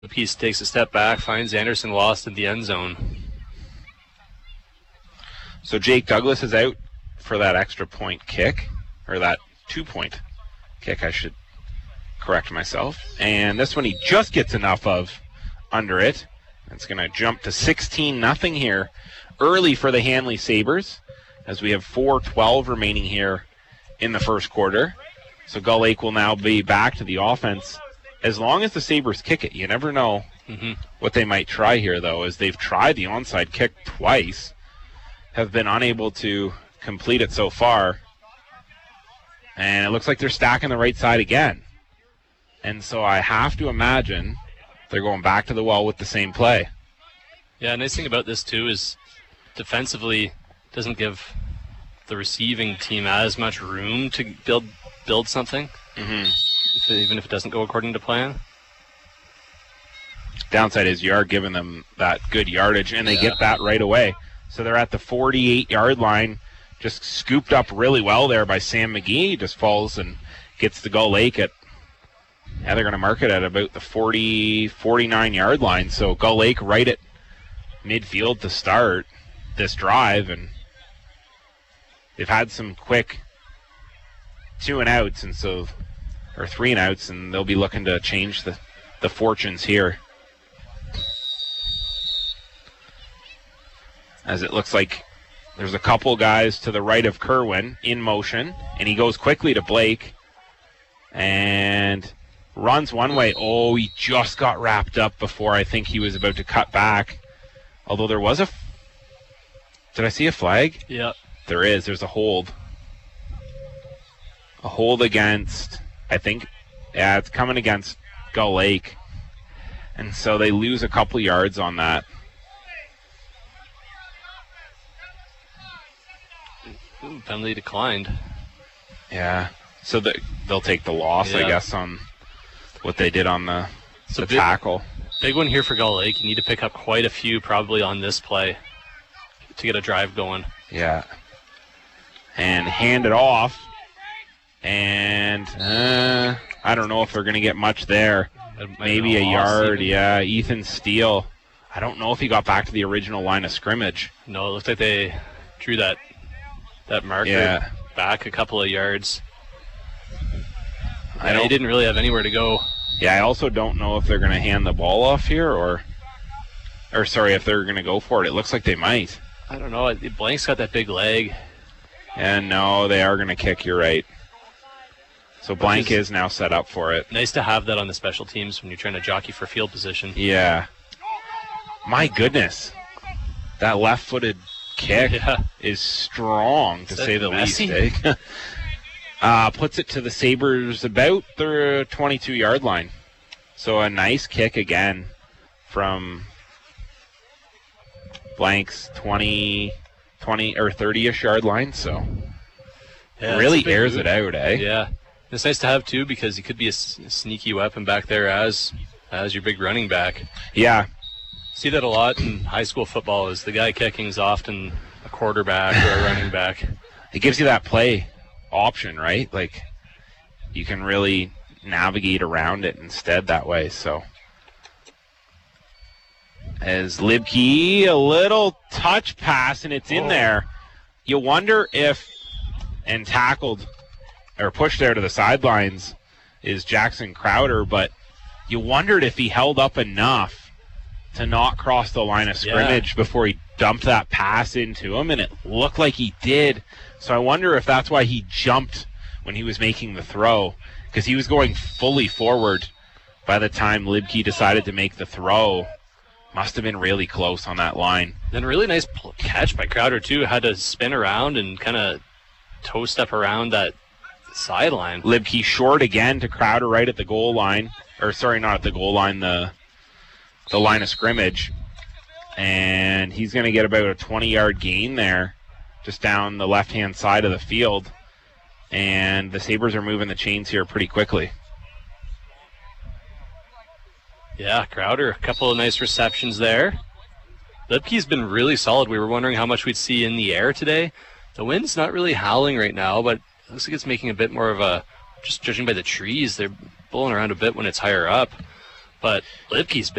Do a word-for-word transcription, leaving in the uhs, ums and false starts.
The piece takes a step back, finds Anderson lost in the end zone. So Jake Douglas is out for that extra point kick, or that two-point kick, I should correct myself. And this one he just gets enough of under it. It's going to jump to sixteen nothing here early for the Hanley Sabres, as we have four twelve remaining here in the first quarter. So Gull Lake will now be back to the offense. As long as the Sabres kick it, you never know mm-hmm. what they might try here, though, as they've tried the onside kick twice, have been unable to complete it so far. And it looks like they're stacking the right side again. And so I have to imagine they're going back to the well with the same play. Yeah, nice thing about this, too, is defensively doesn't give the receiving team as much room to build build something. Mm-hmm. If it, even if it doesn't go according to plan. Downside is you are giving them that good yardage, and they yeah. get that right away. So they're at the forty-eight-yard line, just scooped up really well there by Sam McGee. He just falls and gets the Gull Lake at, yeah, they're going to mark it at about the forty, forty-nine-yard line. So Gull Lake right at midfield to start this drive, and they've had some quick two and outs, and so or three and outs, and they'll be looking to change the, the fortunes here. As it looks like there's a couple guys to the right of Kerwin in motion, and he goes quickly to Blake and runs one way. Oh, he just got wrapped up before I think he was about to cut back. Although there was a... F- Did I see a flag? Yeah. There is. There's a hold. A hold against... I think, yeah, it's coming against Gull Lake. And so they lose a couple yards on that. Ooh, penalty declined. Yeah. So the, they'll take the loss, yeah. I guess, on what they did on the, so the big, tackle. Big one here for Gull Lake. You need to pick up quite a few probably on this play to get a drive going. Yeah. And hand it off. And uh, I don't know if they're going to get much there. Maybe a yard. Yeah, Ethan Steele. I don't know if he got back to the original line of scrimmage. No, it looks like they drew that that marker yeah. back a couple of yards. I He didn't really have anywhere to go. Yeah, I also don't know if they're going to hand the ball off here or, or sorry, if they're going to go for it. It looks like they might. I don't know. Blank's got that big leg. And no, they are going to kick. You're right. So Blank is now set up for it. Nice to have that on the special teams when you're trying to jockey for field position. Yeah. My goodness. That left-footed kick yeah. is strong, to say the messy? least. Eh? uh, puts it to the Sabres about the twenty-two-yard line. So a nice kick again from Blank's twenty, twenty or thirty-ish yard line. So yeah, really airs move. it out, eh? Yeah. It's nice to have, too, because he could be a, s- a sneaky weapon back there as as your big running back. Yeah. See that a lot in high school football is the guy kicking is often a quarterback or a running back. It gives you that play option, right? Like, you can really navigate around it instead that way, so. As Libke, a little touch pass, and it's in oh. there. You wonder if, and tackled, or pushed there to the sidelines is Jackson Crowder, but you wondered if he held up enough to not cross the line of scrimmage yeah. before he dumped that pass into him, and it looked like he did. So I wonder if that's why he jumped when he was making the throw, because he was going fully forward by the time Libke decided to make the throw. Must have been really close on that line. Then a really nice catch by Crowder, too. Had to spin around and kind of toe step around that sideline. Libke short again to Crowder right at the goal line. Or, sorry, not at the goal line, the the line of scrimmage. And he's going to get about a twenty-yard gain there, just down the left-hand side of the field. And the Sabres are moving the chains here pretty quickly. Yeah, Crowder, a couple of nice receptions there. Libke's been really solid. We were wondering how much we'd see in the air today. The wind's not really howling right now, but it looks like it's making a bit more of a, just judging by the trees, they're blowing around a bit when it's higher up. But Lipke's